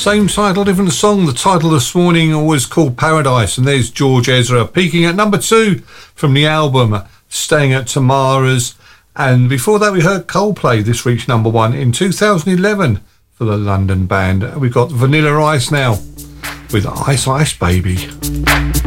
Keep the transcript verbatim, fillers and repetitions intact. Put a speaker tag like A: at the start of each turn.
A: Same title, different song. The title this morning was called Paradise, and there's George Ezra peaking at number two from the album Staying at Tamara's. And before that, we heard Coldplay. This reached number one in two thousand eleven for the London band. We've got Vanilla Ice now with Ice Ice Baby.